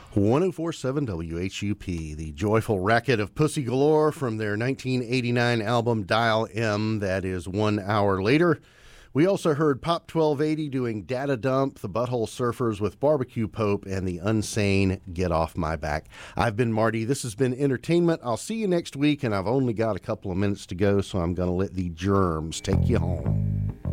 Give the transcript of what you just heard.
1047 WHUP, the joyful racket of Pussy Galore from their 1989 album Dial M. That is 1 hour later. We also heard Pop 1280 doing Data Dump, the Butthole Surfers with Barbecue Pope, and the Unsane Get Off My Back. I've been Marty. This has been Entertainment. I'll see you next week, and I've only got a couple of minutes to go, so I'm going to let the germs take you home.